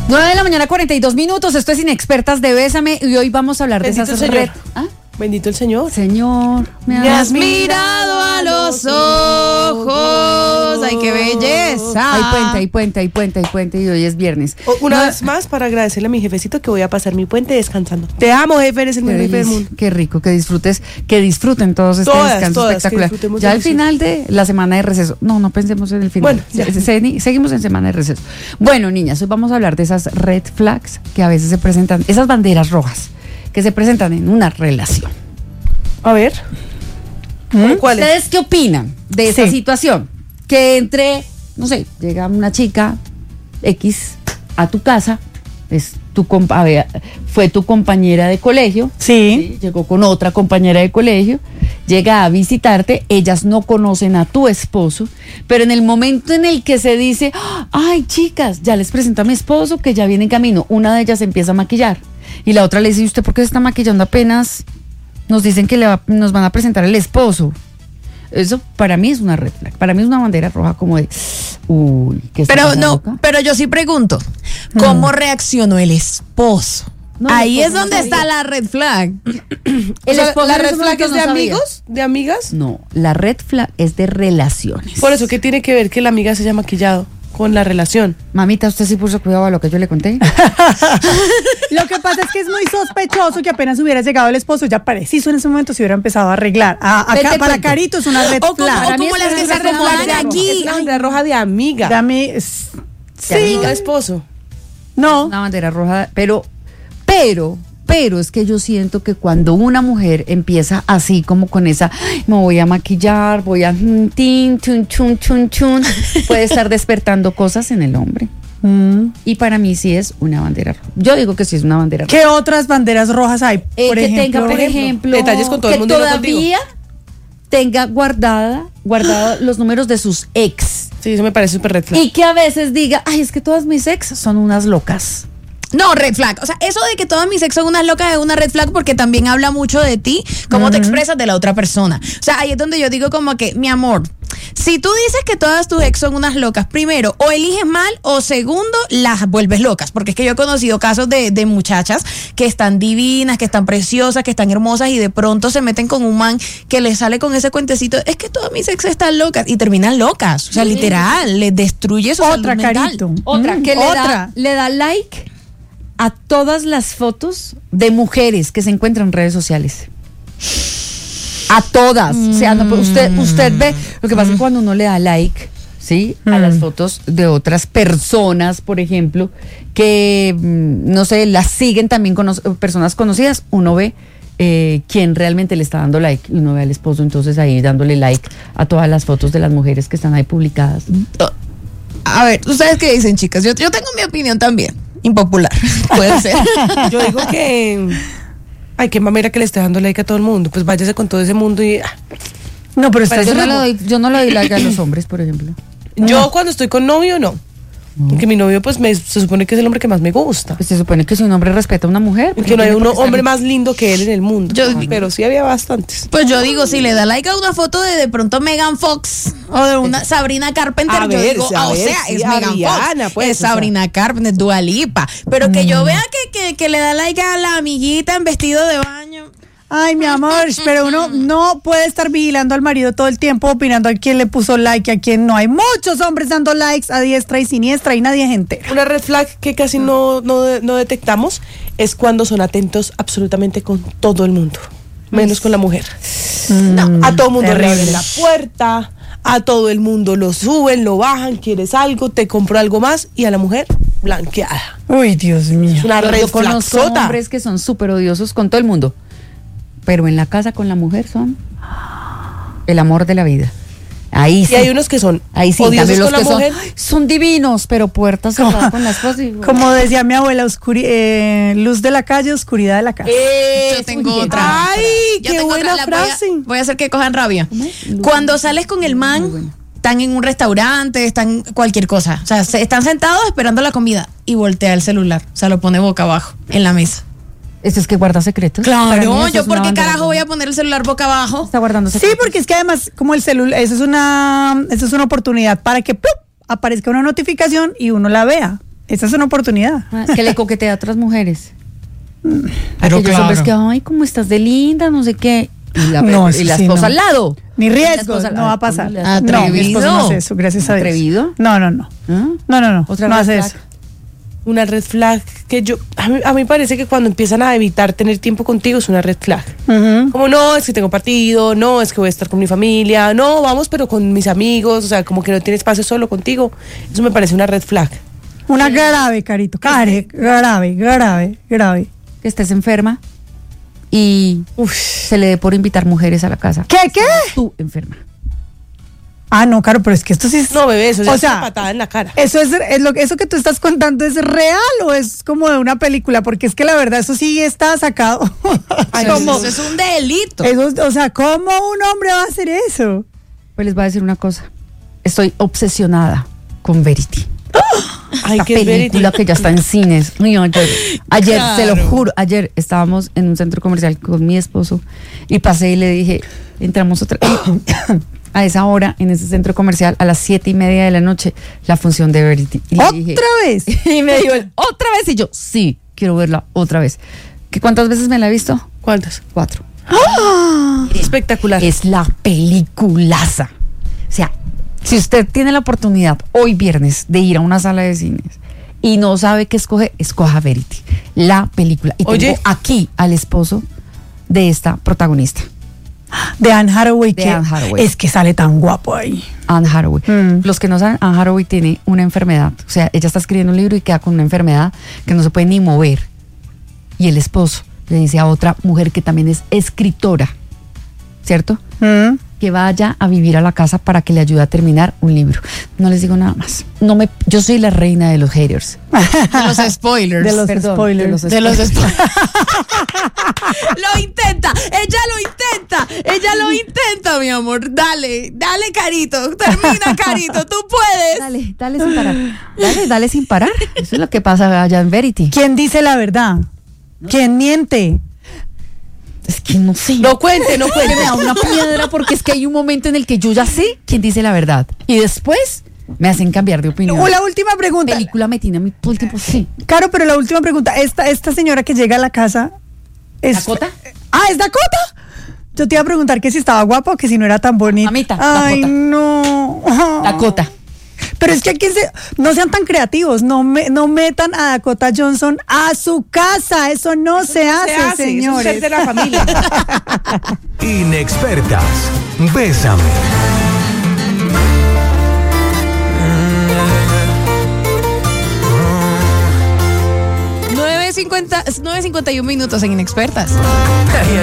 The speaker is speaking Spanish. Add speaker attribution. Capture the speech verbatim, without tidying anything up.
Speaker 1: nueve de la mañana, cuarenta y dos minutos. Esto es Inexpertas de Bésame y hoy vamos a hablar
Speaker 2: Bendito
Speaker 1: de esas
Speaker 2: Señor.
Speaker 1: red. ¿Ah?
Speaker 2: Bendito el Señor.
Speaker 1: Señor, me has,
Speaker 2: Me has
Speaker 1: mirado a los ojos.
Speaker 3: ¡Ay, qué belleza!
Speaker 1: Hay puente, hay puente, hay puente, hay puente y hoy es viernes.
Speaker 2: O- Una
Speaker 1: No,
Speaker 2: vez más para agradecerle a mi jefecito que voy a pasar mi puente descansando. Te amo, jefe, eres el
Speaker 1: Qué
Speaker 2: mejor jefe del
Speaker 1: delicia,
Speaker 2: mundo.
Speaker 1: qué rico, que disfrutes, que disfruten todos este
Speaker 2: Todas,
Speaker 1: descanso
Speaker 2: todas, que
Speaker 1: espectacular.
Speaker 2: disfrutemos
Speaker 1: Ya al
Speaker 2: delicioso.
Speaker 1: final de la semana de receso. No, no pensemos en el final.
Speaker 2: Bueno, ya.
Speaker 1: Se- se- seguimos en semana de receso. Bueno, niñas, hoy vamos a hablar de esas red flags que a veces se presentan, esas banderas rojas que se presentan en una relación.
Speaker 2: A ver. ¿Cómo cuáles?
Speaker 1: ¿Ustedes qué opinan de esa
Speaker 3: Sí.
Speaker 1: situación? Que entre, no sé, llega una chica X a tu casa, es tu compa- a ver, fue tu compañera de colegio,
Speaker 3: Sí.
Speaker 1: ¿sí? Llegó con otra compañera de colegio, llega a visitarte, ellas no conocen a tu esposo, pero en el momento en el que se dice, ay chicas, ya les presento a mi esposo que ya viene en camino, una de ellas empieza a maquillar y la otra le dice, ¿y usted por qué se está maquillando apenas? Nos dicen que le va- nos van a presentar el esposo. Eso para mí es una red flag, para mí es una bandera roja como de, uy, ¿qué está
Speaker 3: Pero
Speaker 1: pasando
Speaker 3: no,
Speaker 1: acá?
Speaker 3: pero yo sí pregunto, ¿cómo reaccionó el esposo?
Speaker 1: No, el
Speaker 3: Ahí
Speaker 1: esposo
Speaker 3: es
Speaker 1: no
Speaker 3: donde
Speaker 1: sabía.
Speaker 3: está la red flag.
Speaker 2: O sea,
Speaker 1: esposo
Speaker 2: ¿la
Speaker 1: en
Speaker 2: red
Speaker 1: ese
Speaker 2: flag
Speaker 1: momento
Speaker 2: es
Speaker 1: no
Speaker 2: de
Speaker 1: sabía.
Speaker 2: amigos? ¿De amigas?
Speaker 1: No, la red flag es de relaciones.
Speaker 2: Por eso, ¿qué tiene que ver que la amiga se haya maquillado con la relación?
Speaker 1: Mamita, usted sí puso cuidado a lo que yo le conté.
Speaker 4: Lo que pasa es que es muy sospechoso que apenas hubiera llegado el esposo, ya preciso en ese momento se hubiera empezado a arreglar. A- acá,
Speaker 1: Vete,
Speaker 4: para
Speaker 1: cuento.
Speaker 4: Carito es una red
Speaker 3: O como,
Speaker 4: flag.
Speaker 3: o como
Speaker 1: es
Speaker 3: las
Speaker 1: una
Speaker 3: que se
Speaker 1: red flag
Speaker 3: acomodan
Speaker 1: de
Speaker 3: aquí.
Speaker 2: Es una bandera roja de amiga.
Speaker 4: De mí, es-
Speaker 2: Sí,
Speaker 4: sí,
Speaker 2: no de esposo.
Speaker 4: no.
Speaker 1: Una bandera roja, pero, pero, pero es que yo siento que cuando una mujer empieza así como con esa, "Ay, me voy a maquillar, voy a mm, tin, chun, chun, chun, chun", puede estar despertando cosas en el hombre.
Speaker 4: Mm.
Speaker 1: Y para mí sí es una bandera roja. Yo digo que sí es una bandera roja.
Speaker 4: ¿Qué otras banderas rojas hay?
Speaker 1: Eh,
Speaker 4: por
Speaker 1: que
Speaker 4: ejemplo,
Speaker 1: tenga, por ejemplo,
Speaker 2: detalles con todo
Speaker 1: que
Speaker 2: el mundo y no contigo.
Speaker 1: todavía tenga guardada, guardada los números de sus ex.
Speaker 2: Sí, eso me parece súper red flag.
Speaker 1: Y que a veces diga, ay, es que todas mis ex son unas locas.
Speaker 3: No, red flag. O sea, eso de que todas mis ex son unas locas es una red flag porque también habla mucho de ti, cómo te expresas de la otra persona. O sea, ahí es donde yo digo como que, mi amor, si tú dices que todas tus ex son unas locas, primero, o eliges mal, o segundo, las vuelves locas. Porque es que yo he conocido casos de, de muchachas que están divinas, que están preciosas, que están hermosas y de pronto se meten con un man que les sale con ese cuentecito, es que todas mis ex están locas y terminan locas. O sea, literal, les destruye su
Speaker 4: otra,
Speaker 3: salud mental.
Speaker 4: Carito.
Speaker 1: Otra,
Speaker 4: Mm,
Speaker 1: que le
Speaker 4: otra.
Speaker 1: da, le da like a todas las fotos de mujeres que se encuentran en redes sociales. A todas. O sea, no, pues usted, usted ve, lo que pasa es que cuando uno le da like, ¿sí? A las fotos de otras personas, por ejemplo, que, mm, no sé, las siguen también cono- personas conocidas, uno ve eh, quién realmente le está dando like y uno ve al esposo entonces ahí dándole like a todas las fotos de las mujeres que están ahí publicadas.
Speaker 3: A ver, ¿ustedes qué dicen, chicas? Yo, yo tengo mi opinión también. Impopular, puede ser.
Speaker 2: Yo digo que. Ay, qué mamera que le esté dando like a todo el mundo. Pues váyase con todo ese mundo y. ah.
Speaker 4: No, pero estás
Speaker 1: Yo no,
Speaker 4: re-
Speaker 1: le doy, yo no le doy like a los hombres, por ejemplo.
Speaker 2: Yo cuando estoy con novio, no. Porque mi novio, pues, me, se supone que es el hombre que más me gusta.
Speaker 1: Pues se supone que si un hombre respeta a una mujer.
Speaker 2: Porque no hay
Speaker 1: tiene
Speaker 2: un
Speaker 1: por qué
Speaker 2: hombre
Speaker 1: estar-
Speaker 2: más lindo que él en el mundo.
Speaker 3: Yo-
Speaker 2: Pero sí había bastantes.
Speaker 3: Pues yo digo, si le da like a una foto de de pronto Megan Fox o de una Sabrina Carpenter,
Speaker 2: A
Speaker 3: yo
Speaker 2: ver,
Speaker 3: digo,
Speaker 2: a
Speaker 3: ah, o
Speaker 2: ver,
Speaker 3: sea,
Speaker 2: sí,
Speaker 3: es
Speaker 2: a
Speaker 3: Megan
Speaker 2: Rihanna,
Speaker 3: Fox,
Speaker 2: pues,
Speaker 3: es
Speaker 2: o sea.
Speaker 3: Sabrina Carpenter, Dua Lipa. Pero que yo vea que, que, que le da like a la amiguita en vestido de baño.
Speaker 4: Ay, mi amor, pero uno no puede estar vigilando al marido todo el tiempo, opinando a quién le puso like y a quién no. Hay muchos hombres dando likes a diestra y siniestra y nadie es entero.
Speaker 2: Una red flag que casi no, no, no detectamos es cuando son atentos absolutamente con todo el mundo, menos con la mujer. No, a todo el mundo le
Speaker 4: terrible.
Speaker 2: abren la puerta, a todo el mundo lo suben, lo bajan, quieres algo, te compro algo más, y a la mujer blanqueada.
Speaker 4: Uy, Dios mío.
Speaker 2: Es una
Speaker 1: Yo
Speaker 2: red
Speaker 1: conozco
Speaker 2: flagsota.
Speaker 1: hombres que son súper odiosos con todo el mundo. Pero en la casa con la mujer son el amor de la vida. Ahí sí.
Speaker 2: Y hay unos que son
Speaker 1: Ahí sí,
Speaker 2: odiosos
Speaker 1: también los
Speaker 2: con la
Speaker 1: que son,
Speaker 2: mujer.
Speaker 1: "Ay, son divinos, pero puertas cerradas con las cosas". y-
Speaker 4: Como decía mi abuela, oscuri- eh, luz de la calle, oscuridad de la casa.
Speaker 3: Yo tengo
Speaker 1: bien.
Speaker 3: otra.
Speaker 2: Ay,
Speaker 3: Yo
Speaker 2: qué
Speaker 3: tengo
Speaker 2: buena
Speaker 3: otra, la voy a-
Speaker 2: frase.
Speaker 3: Voy a, hacer que cojan rabia. Cuando sales con el man, están en un restaurante, están cualquier cosa. O sea, se- están sentados esperando la comida y voltea el celular. O sea, lo pone boca abajo en la mesa.
Speaker 1: ¿Eso es que guarda secretos? Para mí
Speaker 3: Claro,
Speaker 1: eso
Speaker 3: yo
Speaker 1: es
Speaker 3: por
Speaker 1: una
Speaker 3: qué
Speaker 1: bandera
Speaker 3: carajo
Speaker 1: roja.
Speaker 3: voy a poner el celular boca abajo.
Speaker 1: Está guardando
Speaker 4: Sí,
Speaker 1: secretos.
Speaker 4: porque es que además, como el celular, eso es una, eso es una oportunidad para que ¡plup! Aparezca una notificación y uno la vea. Esa es una oportunidad.
Speaker 1: Ah, que le coquetea a otras mujeres.
Speaker 3: Pero
Speaker 1: Aquellos
Speaker 3: claro.
Speaker 1: hombres que, ay, cómo estás de linda, no sé qué. Y la,
Speaker 4: No,
Speaker 1: y
Speaker 4: eso
Speaker 1: la
Speaker 4: sí,
Speaker 1: esposa
Speaker 4: no.
Speaker 1: al lado.
Speaker 4: Ni
Speaker 1: La
Speaker 4: riesgo,
Speaker 1: esposa al
Speaker 4: no
Speaker 1: lado.
Speaker 4: va a pasar.
Speaker 1: ¿Cómo le
Speaker 4: No,
Speaker 1: hace?
Speaker 4: mi esposo no hace eso, gracias a Dios.
Speaker 1: ¿Atrevido?
Speaker 4: No, no, no.
Speaker 1: ¿Ah?
Speaker 4: No, no, no.
Speaker 1: Otra
Speaker 4: no
Speaker 1: red
Speaker 4: hace
Speaker 1: flag.
Speaker 4: eso.
Speaker 2: Una red flag que yo, a mí, a mí parece que cuando empiezan a evitar tener tiempo contigo es una red flag.
Speaker 4: Ujú.
Speaker 2: Como no, es que tengo partido, no, es que voy a estar con mi familia, no, vamos, pero con mis amigos, o sea, como que no tiene espacio solo contigo. Eso me parece una red flag.
Speaker 4: Una grave, Carito. Care, grave, grave, grave.
Speaker 1: Que estés enferma y
Speaker 2: Uf.
Speaker 1: se le dé por invitar mujeres a la casa.
Speaker 4: ¿Qué, qué?
Speaker 1: Tú enferma.
Speaker 4: Ah, no, Caro, pero es que esto sí es...
Speaker 2: No, bebé, eso ya
Speaker 4: o
Speaker 2: es
Speaker 4: sea,
Speaker 2: una patada en la cara.
Speaker 4: ¿Eso es, es lo, eso que tú estás contando es real o es como de una película? Porque es que la verdad eso sí está sacado.
Speaker 3: Ay,
Speaker 4: Como-
Speaker 3: eso es un delito.
Speaker 4: eso, o sea, ¿cómo un hombre va a hacer eso?
Speaker 1: Pues les voy a decir una cosa. Estoy obsesionada con Verity.
Speaker 2: Ay,
Speaker 1: La
Speaker 2: qué es
Speaker 1: película
Speaker 2: Verity.
Speaker 1: que ya está en cines. Ay, ayer, ayer se lo
Speaker 3: Claro.
Speaker 1: juro, ayer estábamos en un centro comercial con mi esposo y pasé y le dije, entramos otra a esa hora en ese centro comercial a las siete y media de la noche la función de Verity. Y le
Speaker 4: ¿Otra
Speaker 1: dije-
Speaker 4: vez?
Speaker 1: Y me dijo él, ¿otra vez? Y yo, sí, quiero verla otra vez. ¿Qué cuántas veces me la he visto?
Speaker 2: ¿Cuántas?
Speaker 1: Cuatro.
Speaker 2: Espectacular.
Speaker 1: Es la peliculaza. O sea, si usted tiene la oportunidad hoy viernes de ir a una sala de cines y no sabe qué escoge, escoja Verity, la película. Y
Speaker 2: Oye.
Speaker 1: tengo aquí al esposo de esta protagonista,
Speaker 4: De Anne Hathaway.
Speaker 1: De
Speaker 4: que
Speaker 1: Anne Hathaway.
Speaker 4: Es que sale tan guapo ahí.
Speaker 1: Anne Hathaway.
Speaker 4: Mm.
Speaker 1: Los que no saben, Anne Hathaway tiene una enfermedad. O sea, ella está escribiendo un libro y queda con una enfermedad que no se puede ni mover. Y el esposo le dice a otra mujer que también es escritora, ¿cierto?
Speaker 4: Mm.
Speaker 1: Que vaya a vivir a la casa para que le ayude a terminar un libro. No les digo nada más. No me, yo soy la reina de los haters.
Speaker 3: De los spoilers.
Speaker 4: De los
Speaker 1: Perdón,
Speaker 4: spoilers.
Speaker 1: de los
Speaker 3: De los spoilers. Lo intenta, ella lo intenta, ella lo intenta, mi amor. Dale, dale, Carito. Termina, Carito, tú puedes.
Speaker 1: Dale, dale sin parar. Dale, dale sin parar. Eso es lo que pasa allá en Verity.
Speaker 4: ¿Quién dice la verdad? ¿Quién miente?
Speaker 1: Es que no sé.
Speaker 2: No cuente, no
Speaker 1: Que
Speaker 2: cuente.
Speaker 1: me da una piedra porque es que hay un momento en el que yo ya sé quién dice la verdad. Y después me hacen cambiar de opinión.
Speaker 4: O la última pregunta.
Speaker 1: película me tiene a mí todo el tiempo. Sí.
Speaker 4: Caro, pero la última pregunta. Esta, esta señora que llega a la casa es...
Speaker 1: ¿Dakota?
Speaker 4: Ah, ¿es Dakota? Yo te iba a preguntar que si estaba guapa o que si no era tan bonita.
Speaker 1: Mamita,
Speaker 4: Ay,
Speaker 1: Dakota.
Speaker 4: no.
Speaker 1: Dakota.
Speaker 4: Pero es que aquí se, no sean tan creativos, no, me, no metan a Dakota Johnson a su casa, eso no se hace,
Speaker 2: Se hace, es un ser
Speaker 4: señores.
Speaker 2: de la familia.
Speaker 5: Inexpertas. Bésame.
Speaker 3: nueve cincuenta, nueve cincuenta y un minutos en Inexpertas.